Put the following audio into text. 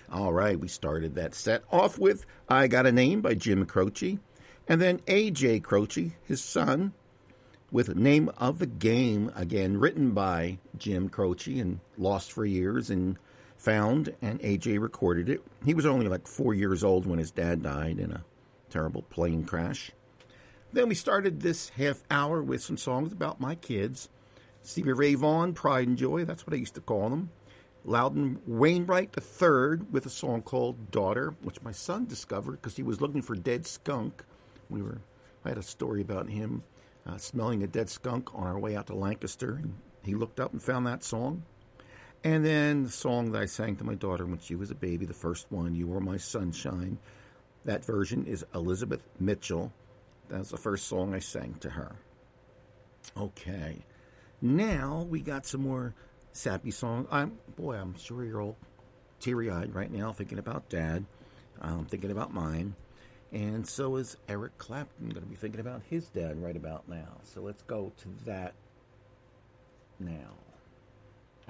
All right, we started that set off with I Got a Name by Jim Croce, and then A.J. Croce, his son, with Name of the Game, again, written by Jim Croce and lost for years and found, and A.J. recorded it. He was only like 4 years old when his dad died in a terrible plane crash. Then we started this half hour with some songs about my kids. Stevie Ray Vaughan, Pride and Joy, that's what I used to call them. Loudon Wainwright III with a song called Daughter, which my son discovered because he was looking for dead skunk. I had a story about him smelling a dead skunk on our way out to Lancaster, and he looked up and found that song. And then the song that I sang to my daughter when she was a baby, the first one, You Were My Sunshine. That version is Elizabeth Mitchell. That was the first song I sang to her. Okay. Now we got some more sappy songs. I'm sure you're all teary-eyed right now thinking about Dad. I'm thinking about mine. And so is Eric Clapton going to be thinking about his dad right about now. So let's go to that now.